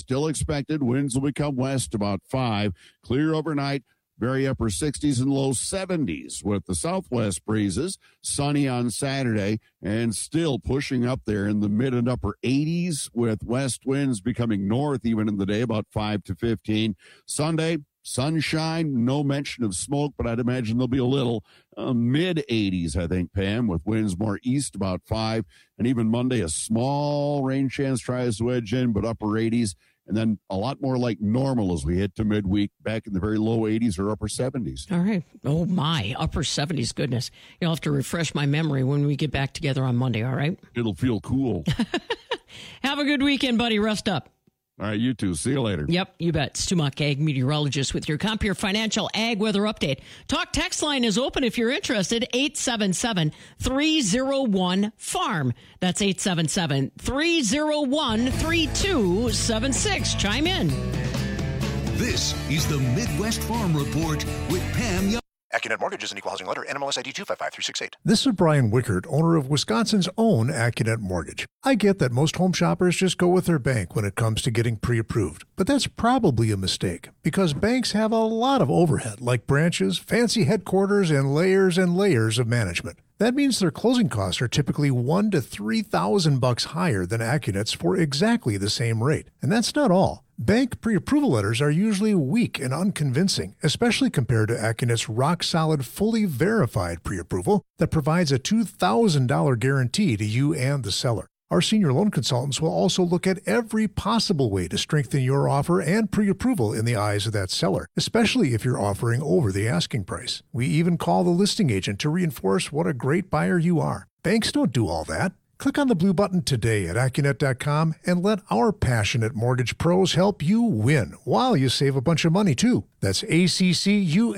still expected. Winds will become west about 5. Clear overnight. Very upper 60s and low 70s with the southwest breezes. Sunny on Saturday and still pushing up there in the mid and upper 80s with west winds becoming north even in the day, about 5 to 15. Sunday, sunshine, no mention of smoke, but I'd imagine there'll be a little mid 80s, I think, Pam, with winds more east about 5. And even Monday, a small rain chance tries to wedge in, but upper 80s. And then a lot more like normal as we hit to midweek, back in the very low 80s or upper 70s. All right. Oh, my. Upper 70s. Goodness. You'll have to refresh my memory when we get back together on Monday, all right? It'll feel cool. Have a good weekend, buddy. Rest up. All right, you too. See you later. Yep, you bet. Stu Muck, ag meteorologist with your Compeer Financial Ag Weather Update. Talk text line is open if you're interested. 877-301-FARM. That's 877-301-3276. Chime in. This is the Midwest Farm Report with Pam Young. AccuNet Mortgage is an equal housing lender. NMLS ID 255368. This is Brian Wickert, owner of Wisconsin's own AccuNet Mortgage. I get that most home shoppers just go with their bank when it comes to getting pre-approved, but that's probably a mistake because banks have a lot of overhead like branches, fancy headquarters, and layers of management. That means their closing costs are typically $1,000 to $3,000 higher than AccuNet's for exactly the same rate. And that's not all. Bank pre-approval letters are usually weak and unconvincing, especially compared to AccuNet's rock-solid, fully verified pre-approval that provides a $2,000 guarantee to you and the seller. Our senior loan consultants will also look at every possible way to strengthen your offer and pre-approval in the eyes of that seller, especially if you're offering over the asking price. We even call the listing agent to reinforce what a great buyer you are. Banks don't do all that. Click on the blue button today at AccuNet.com and let our passionate mortgage pros help you win while you save a bunch of money, too. That's ACCUNET.com.